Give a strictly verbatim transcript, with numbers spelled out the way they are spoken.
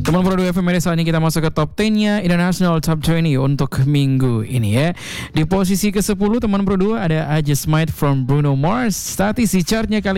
Teman Pro dua F M, saatnya kita masuk ke top sepuluh-nya International Top dua puluh untuk minggu ini ya. Di posisi ke sepuluh teman Pro dua ada I Just Might from Bruno Mars. Statistik chartnya kali